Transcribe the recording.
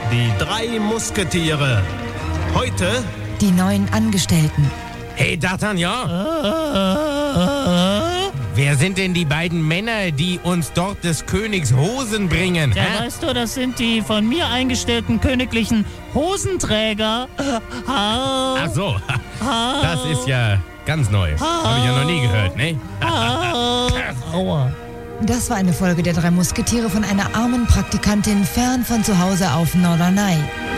Die 3 Musketiere. Heute Die neuen Angestellten. Hey, D'Artagnan, wer sind denn die beiden Männer, die uns dort des Königs Hosen bringen? Ja, hä? weißt du, das sind die von mir eingestellten königlichen Hosenträger. Ach so, das ist ja ganz neu. Habe ich ja noch nie gehört, ne? Aua. Das war eine Folge der 3 Musketiere von einer armen Praktikantin fern von zu Hause auf Norderney.